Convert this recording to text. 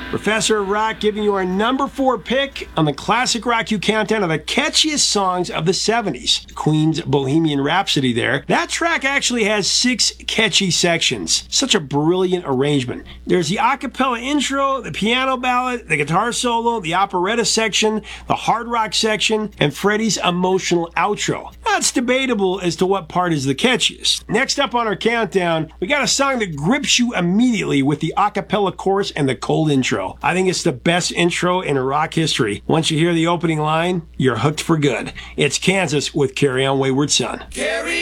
Professor of Rock giving you our number 4 pick on the Classic Rock You Countdown of the catchiest songs of the 70s. Queen's Bohemian Rhapsody there. That track actually has 6 catchy sections. Such a brilliant arrangement. There's the a cappella intro, the piano ballad, the guitar solo, the operetta section, the hard rock section, and Freddie's emotional outro. That's debatable as to what part is the catchiest. Next up on our countdown, we got a song that grips you immediately with the a cappella chorus and the cold intro. I think it's the best intro in rock history. Once you hear the opening line, you're hooked for good. It's Kansas with Carry On Wayward Son.